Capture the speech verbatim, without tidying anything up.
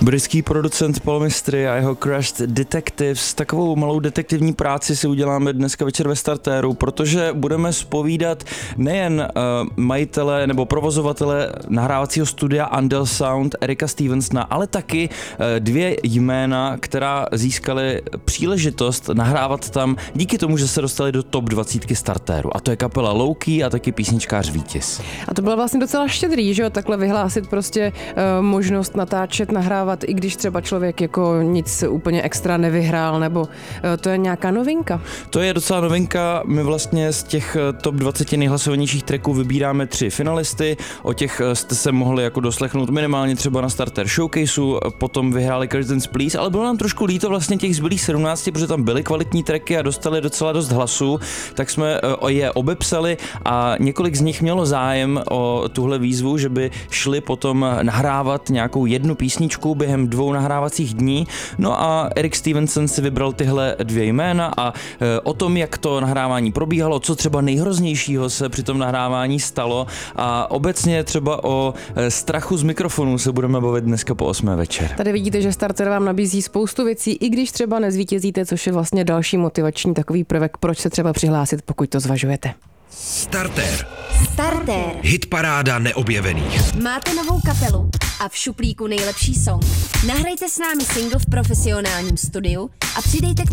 Britský producent Paul Mystery a jeho Crushed Detectives. Takovou malou detektivní práci si uděláme dneska večer ve Startéru, protože budeme zpovídat nejen uh, majitele nebo provozovatele nahrávacího studia Andel Sound Erika Stevensona, ale taky uh, dvě jména, která získaly příležitost nahrávat tam díky tomu, že se dostali do top dvacítky Startéru. A to je kapela Low-Key a taky písničkář Vítěz. A to bylo vlastně docela štědrý, že jo, takhle vyhlásit prostě uh, možnost natáčet, nahrávat, i když třeba člověk jako nic úplně extra nevyhrál, nebo uh, to je nějaká novinka? To je docela novinka. My vlastně z těch top dvacet nejhlasovanějších tracků vybíráme tři finalisty. O těch jste se mohli jako doslechnout minimálně třeba na Starter Showcaseu, potom vyhráli Curtains Please, ale bylo nám trošku líto vlastně těch zbylých sedmnácti, protože tam byly kvalitní tracky a dostali docela dost hlasů, tak jsme je obepsali a několik z nich mělo zájem o tuhle výzvu, že by šli potom nahrávat nějakou jednu písničku během dvou nahrávacích dní. No a Erik Stevenson si vybral tyhle dvě jména a o tom, jak to nahrávání probíhalo, co třeba nejhroznějšího se při tom nahrávání stalo a obecně třeba o strachu z mikrofonu se budeme bavit dneska po osmé večer. Tady vidíte, že Starter vám nabízí spoustu věcí, i když třeba nezvítězíte, což je vlastně další motivační takový prvek, proč se třeba přihlásit, pokud to zvažujete. Starter. Starter. Hitparáda neobjevených. Máte novou kapelu a v šuplíku nejlepší song. Nahrajte s námi single v profesionálním studiu a přidejte k